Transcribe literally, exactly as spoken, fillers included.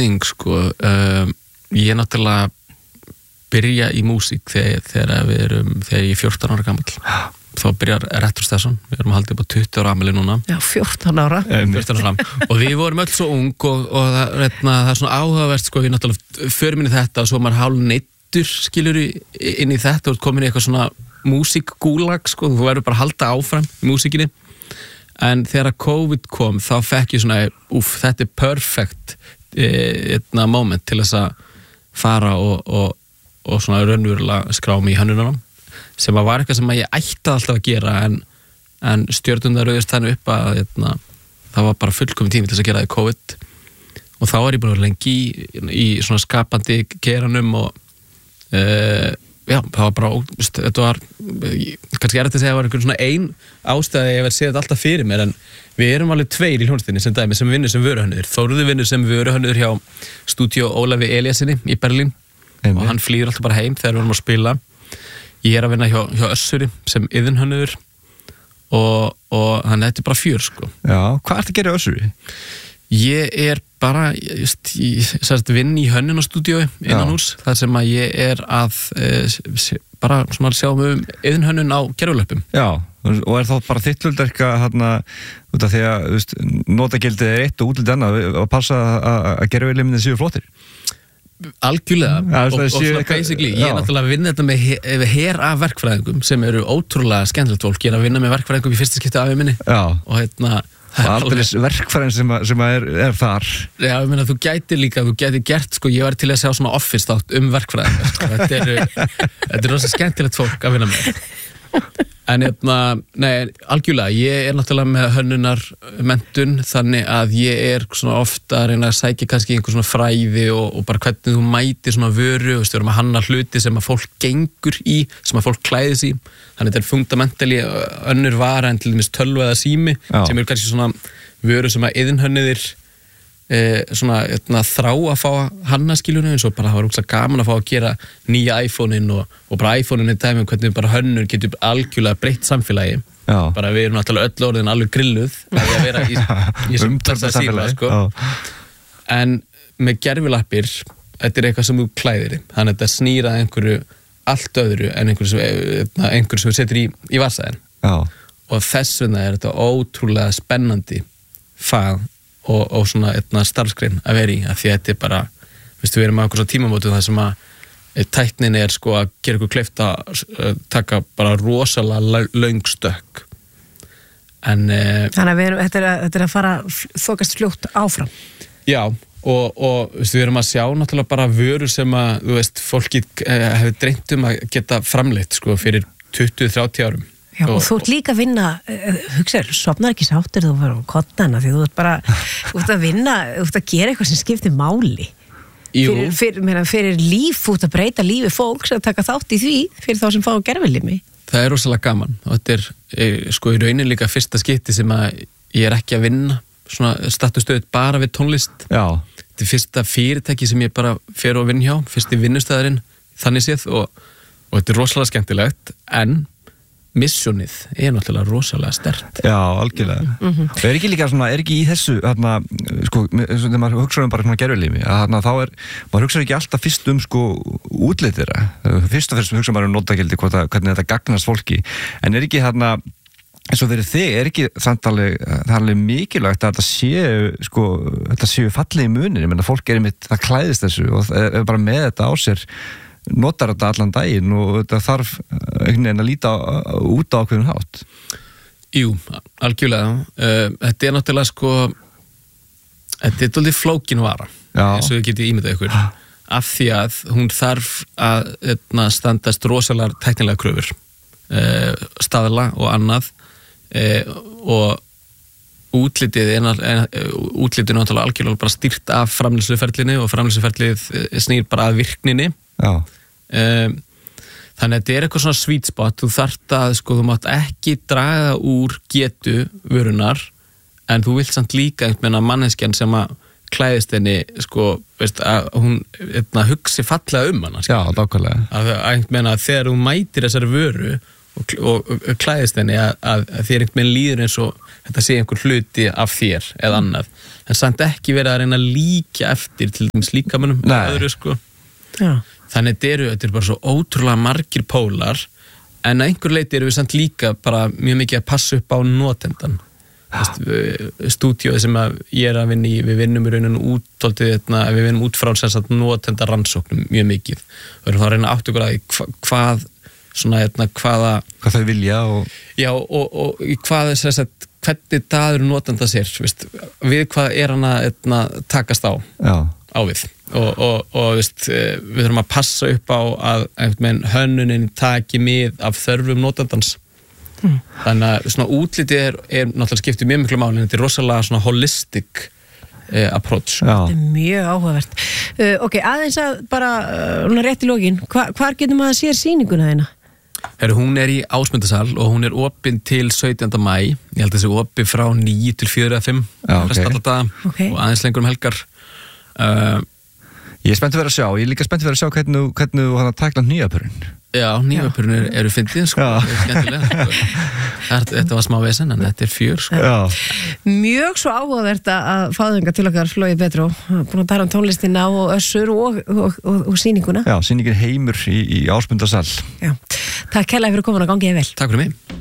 spurning sko um, ég er náttúrulega byrja í músík þegar, þegar við erum þegar ég er fjórtán ára gamall þá byrjar Retro Station, við erum haldið upp á tuttugu ára afmæli núna. Já, fjórtán ára. fjórtán ára. Og við vorum öll svo ung og, og það, reyna, það er svona áhugavert sko, við náttúrulega förum inn í þetta og svo maður hálf neittur skilur inn í þetta og komin í eitthvað svona músíkgúlag sko, þú verður bara að halda áfram í músíkinni. En þegar COVID kom þá fekk ég svona, úff, þetta er perfect eitna moment til þess að fara og, og, og svona raunverulega skrá mig í hönnunum. Sem var eitthvað sem ég ætti alltaf að gera en, en stjörnundar rauðist þannig upp að eitna, það var bara fullkomin tími til þess að gera það í COVID og þá var ég búin að vera lengi í, í svona skapandi geranum og uh, já, það var bara þetta var, kannski er þetta að segja að það var einhvern svona ein ástæði að ég verið að segja þetta alltaf fyrir mér en við erum alveg tveir í hljónstinni sem dæmi sem vinnur sem vöruhönnuður Þórður vinnur sem vöruhönnuður hjá stúdíó Ólafi Elíasinni í Berlín Einnig. Og hann flýr alltaf bara heim þegar við erum að spila Ég er að vinna hjá, hjá Össuri sem iðnhönnuður og, og hann þetta er bara fjör sko. Já, hvað ertu að gera Össuri? Ég er bara just, ég, ég vinn í hönnunarstúdíói innan hús, þar sem að ég er að e, bara svona að sjá um iðnhönnun á gerfulöpum. Já, og er þá bara þitt hlutverk að hérna, út af því að veist, notagildið er eitt og útlitið annað að passa að gerfuliminni séu flottir? Algjörlega ja, og, og svona basically ég er náttúrulega að vinna þetta með he her af verkfræðingum sem eru ótrúlega skemmtilegt fólk ég er að vinna með verkfræðingum í fyrsta skipti af minni Já. og hérna og aldrei verkfræðin sem, að, sem að er, er þar Já, ég meina þú gæti líka, þú gæti gert sko, ég var til að sjá svona office þátt um verkfræðingar sko. þetta er þetta er rosa skemmtilegt fólk að vinna með en hérna, nei, algjörlega ég er náttúrulega með hönnunar menntun, þannig að ég er svona ofta að reyna að sækja kannski einhver svona fræði og, og bara hvernig þú mætir svona vöru, og stjórnum að hanna hluti sem að fólk gengur í, sem að fólk klæðis í þannig að þetta er fundamentally önnur vara en til dæmis tölvu eða sími Já. Sem eru kannski svona vöru sem að iðnhönnuðir Eh, svona etna, þrá að fá hanna skilunum eins og bara það var úrslega gaman að fá að gera nýja iPhone-in og, og bara iPhone-in er dæmi um hvernig bara hönnur getur algjörlega breytt samfélagi Já. Bara við erum náttúrulega öll orðin alveg grilluð að vera í, í sem þessa síma sko. En með gerfilappir þetta er eitthvað sem þú klæðir þannig að þetta snýra einhverju allt öðru en einhverju sem, einhverju sem við setur í, í vasaðin og þess vegna er þetta ótrúlega spennandi fag Og, og svona eitna starfskrein að vera í að því að þetta er bara, viðstu, við erum á eitthvað tímamótum þar sem að tæknin er sko að gera eitthvað kleift að uh, taka bara rosalega löng stökk en uh, Þannig að við erum, þetta er að, þetta er að fara þokast fljótt áfram Já, og, og viðstu, við erum að sjá náttúrulega bara vörur sem að, þú veist, fólki uh, hefur dreymt um að geta framleitt sko fyrir tuttugu til þrjátíu árum Já, og, og þú ert líka að vinna, uh, hugsaður, sofnar ekki sáttur þú var á kottana því þú ert bara, þú ert að vinna, þú ert að gera eitthvað sem skiptir máli. Fyrir, fyrir, meina, fyrir líf, þú ert að breyta lífi fólks að taka þátt í því fyrir þá sem fá gerfilimi. Það er rosalega gaman og þetta er, er sko í raunin líka fyrsta skipti sem að ég er ekki að vinna, svona statustöðut bara við tónlist. Já. Þetta er fyrsta fyrirtæki sem ég bara fer og vinn hjá, fyrsti vinnustæðarinn, þannig séð og, og þetta er rosalega skemmtilegt, en missjónið er náttúrulega rosalega sterkt Já, algjörlega mm-hmm. og er ekki líka svona, er ekki í þessu þarna, sko, þegar maður hugsa um bara svona gerfilífi að þarna þá er, maður hugsa ekki alltaf fyrst um sko útlitira fyrst og fyrst hugsa maður um notagildi hvernig þetta gagnast fólki, en er ekki þarna eins og fyrir þig, er ekki þannig það er alveg mikilvægt að þetta séu sko, þetta séu fallið í munin ég menna fólk er einmitt, það klæðist þessu og er bara með þetta á sér notar þetta allan daginn og þetta þarf einhvern veginn að líta út á ákveðin hátt. Jú, algjörlega. Uh, þetta er náttúrulega sko, þetta er doldið flókin vara, Já. eins og við getum ímyndað ykkur, af því að hún þarf að etna, standast rosalega tæknilega kröfur, uh, staðla og annað uh, og útlitið er, er, útlitið er náttúrulega algjörlega bara stýrt af framleiðsluferlinu og framleiðsluferlið snýr bara að virkninni. Já. Um, þannig að þetta er eitthvað svona sweet spot þú þarft að, sko, þú mátt ekki draga úr getu vörunar en þú vilt samt líka einhvern veginn að manneskjan sem að klæðist henni, sko, veist, að hún eitna, hugsi fallega um hana Já, nákvæmlega að einhvern veginn að þegar þú mætir þessari vöru og, og, og klæðist henni að, að, að þér einhvern veginn líður eins og þetta sé einhver hluti af þér eða annað, en samt ekki verið að reyna að líka eftir til dæmis líkamönnum öðru sko. Já. Þannig þetta eru, þetta eru bara svo ótrúlega margir pólar, en að einhver leiti eru við samt líka bara mjög mikið að passa upp á notendan. Stúdíóið sem að ég er að vinna í, við vinnum í rauninu út, tóltið, við vinnum út frá notenda rannsóknum mjög mikið og erum þá að reyna átt okkur að hva, hvað svona, etna, hvaða hvað þau vilja og já, og, og, og hvað þess að hvernig dagur notenda sér, veist, við hvað er hann að etna, takast á já. á við og, og, og veist, við þurfum að passa upp á að menn, hönnunin taki mið af þörfum notendans. Mm. Þannig að svona útlitið er, er náttúrulega skiptið mjög miklu máli, en þetta er rosalega svona holistic eh, approach. Já. Þetta er mjög áhugavert. Uh, ok, aðeins að bara uh, rétt í lokin, Hva, hvar getur maður að sér sýninguna þeina? Heru, hún er í Ásmundarsal og hún er opin til sautjánda maí, ég held að þessi opin frá níu til fjögur eða fimm okay. okay. og aðeins lengur um helgar. Uh, ég er spennt að vera að sjá, ég er líka spennt að vera að sjá hvernig, hvernig þú hann að takla nýjapurinn. Já, nýjapurinn eru fyndið, sko, skemmtilega. Sko. Þetta var smá vesen, en þetta er fjör, sko. Já. Mjög svo áhugavert að fá þengar til okkar Flói Petró, búin að tala um tónlistina og össur og, og, og, og sýninguna. Já, sýningin Heimur í, í Ásmundarsal. Já, takk kærlega fyrir komin að gangi vel. Takk fyrir mig.